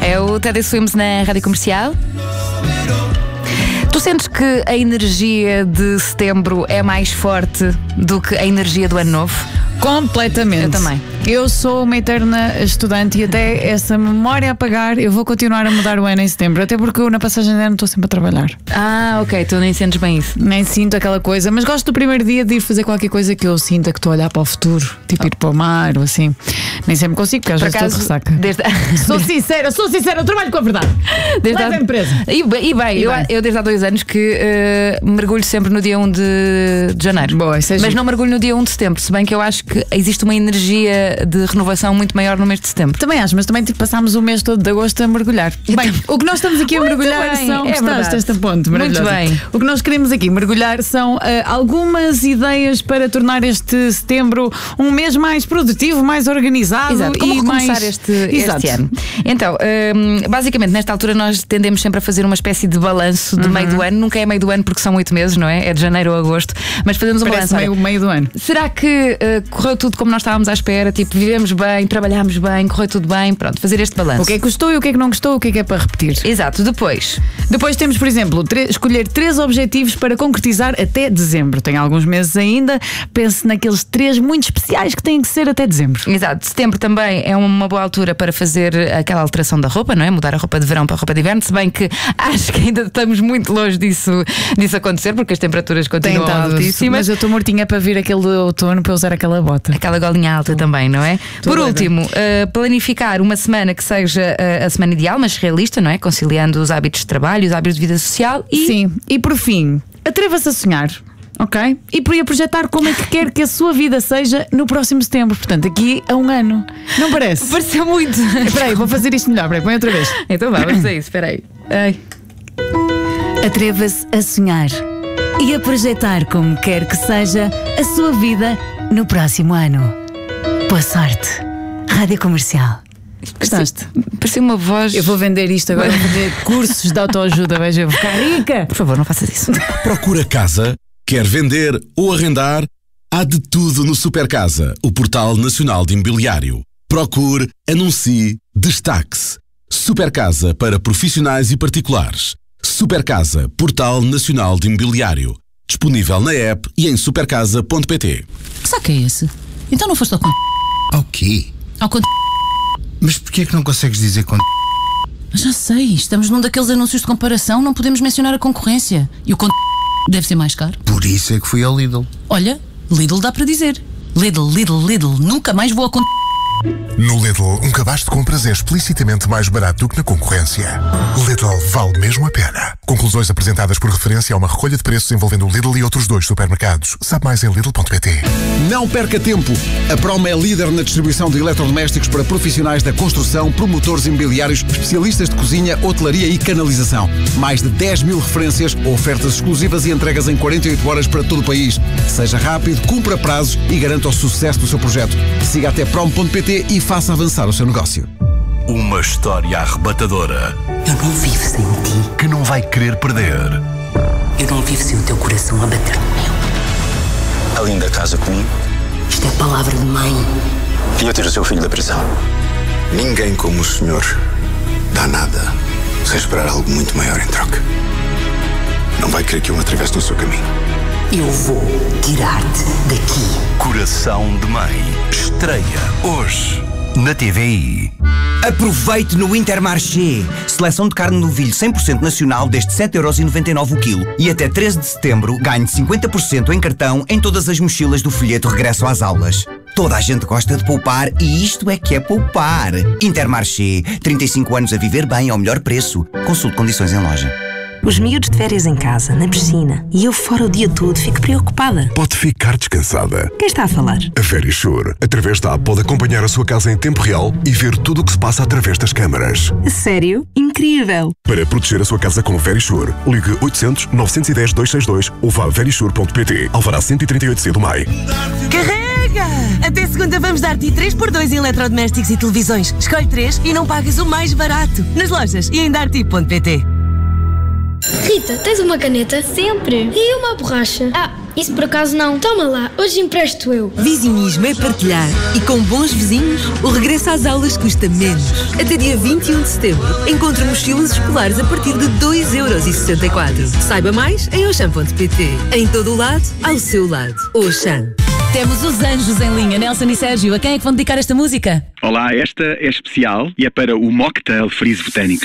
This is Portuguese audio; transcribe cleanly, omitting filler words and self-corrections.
É o Teddy Swims na Rádio Comercial. Tu sentes que a energia de setembro é mais forte do que a energia do ano novo? Completamente. Eu também. Eu sou uma eterna estudante e até essa memória a apagar, eu vou continuar a mudar o ano em setembro. Até porque eu na passagem de ano estou sempre a trabalhar. Ah, ok, tu nem sentes bem isso. Nem sinto aquela coisa, mas gosto do primeiro dia de ir fazer qualquer coisa que eu sinta que estou a olhar para o futuro, tipo ir para o mar ou assim. Nem sempre consigo, porque às vezes estou de ressaca. Sou sincera, eu trabalho com a verdade. Leva a empresa. E bem, eu desde há 2 anos que mergulho sempre no dia 1 de janeiro. Boa, mas não mergulho no dia 1 de setembro, se bem que eu acho que existe uma energia de renovação muito maior no mês de setembro. Também acho, mas também passámos o mês todo de agosto a mergulhar. Bem, o que nós estamos aqui a mergulhar são. Gostaste desta ponte? Muito bem. O que nós queremos aqui mergulhar são algumas ideias para tornar este setembro um mês mais produtivo, mais organizado. Exato. Como e recomeçar mais... este ano? Então, basicamente, nesta altura nós tendemos sempre a fazer uma espécie de balanço de meio do ano. Nunca é meio do ano porque são 8 meses, não é? É de janeiro a agosto. Mas fazemos um balanço. Meio do ano. Será que correu tudo como nós estávamos à espera? Tipo, vivemos bem, trabalhámos bem, correu tudo bem? Pronto, fazer este balanço. O que é que gostou e o que é que não gostou? O que é para repetir? Exato. Depois temos, por exemplo, escolher 3 objetivos para concretizar até dezembro. Tem alguns meses ainda. Pense naqueles 3 muito especiais que têm que ser até dezembro. Exato. Setembro também é uma boa altura para fazer aquela alteração da roupa, não é? Mudar a roupa de verão para a roupa de inverno, se bem que acho que ainda estamos muito longe disso acontecer, porque as temperaturas continuam altíssimas. Mas eu estou mortinha para vir aquele outono para usar aquela bota. Aquela golinha alta também, não é? Por último, planificar uma semana que seja a semana ideal, mas realista, não é? Conciliando os hábitos de trabalho, os hábitos de vida social e... Sim, e por fim, atreva-se a sonhar. Ok? E a projetar como é que quer que a sua vida seja no próximo setembro. Portanto, aqui a 1 ano. Não parece? Pareceu muito. Espera aí, vou fazer isto melhor. Põe outra vez. Então vamos a isso, espera aí. Atreva-se a sonhar e a projetar como quer que seja a sua vida no próximo ano. Boa sorte. Rádio Comercial. Gostaste? Parecia uma voz. Eu vou vender isto agora, vou fazer cursos de autoajuda. Veja, eu vou ficar rica. Por favor, não faças isso. Procura casa? Quer vender ou arrendar? Há de tudo no Supercasa, o portal nacional de imobiliário. Procure, anuncie, destaque-se. Supercasa para profissionais e particulares. Supercasa, portal nacional de imobiliário. Disponível na app e em supercasa.pt. Que saco é esse? Então não foste ao Ao quê? Ao Mas porquê é que não consegues dizer Já sei, estamos num daqueles anúncios de comparação, não podemos mencionar a concorrência. E o deve ser mais caro. Por isso é que fui ao Lidl. Olha, Lidl dá para dizer. Lidl, nunca mais vou a No Lidl, um cabaz de compras é explicitamente mais barato do que na concorrência. Lidl vale mesmo a pena. Conclusões apresentadas por referência a uma recolha de preços envolvendo o Lidl e outros 2 supermercados. Sabe mais em Lidl.pt. Não perca tempo. A Proma é líder na distribuição de eletrodomésticos para profissionais da construção, promotores imobiliários, especialistas de cozinha, hotelaria e canalização. Mais de 10 mil referências, ofertas exclusivas e entregas em 48 horas para todo o país. Seja rápido, cumpra prazos e garanta o sucesso do seu projeto. Siga até prom.pt e faça avançar o seu negócio. Uma história arrebatadora Eu não vivo sem ti. que não vai querer perder. Eu não vivo sem o teu coração a bater no meu. A linda casa comigo. Isto é palavra de mãe. E eu tiro o seu filho da prisão. Ninguém como o senhor dá nada sem esperar algo muito maior em troca. Não vai querer que eu me atravesse no seu caminho. Eu vou tirar-te daqui. Coração de Mãe. Estreia hoje na TVI. Aproveite no Intermarché. Seleção de carne de novilho 100% nacional desde 7,99€ o quilo. E até 13 de setembro ganhe 50% em cartão em todas as mochilas do folheto Regresso às Aulas. Toda a gente gosta de poupar e isto é que é poupar. Intermarché. 35 anos a viver bem ao melhor preço. Consulte condições em loja. Os miúdos de férias em casa, na piscina, e eu fora o dia todo, fico preocupada. Pode ficar descansada. Quem está a falar? A Verisure. Através da app pode acompanhar a sua casa em tempo real e ver tudo o que se passa através das câmaras. Sério? Incrível! Para proteger a sua casa com Verisure, ligue 800 910 262 ou vá a verisure.pt. Alvará 138C do MAI. Carrega! Até segunda vamos dar-te 3x2 em eletrodomésticos e televisões. Escolhe 3 e não pagas o mais barato. Nas lojas e em darti.pt. Rita, tens uma caneta? Sempre. E uma borracha? Ah, Isso por acaso não. Toma lá, hoje empresto eu. Vizinhismo é partilhar. E com bons vizinhos, o regresso às aulas custa menos. Até dia 21 de setembro, encontre mochilas escolares a partir de 2,64€. Saiba mais em Auchan.pt. Em todo o lado, ao seu lado. Auchan. Temos os anjos em linha, Nelson e Sérgio. A quem é que vão dedicar esta música? Olá, esta é especial e é para o Mocktail Freeze Botânicos.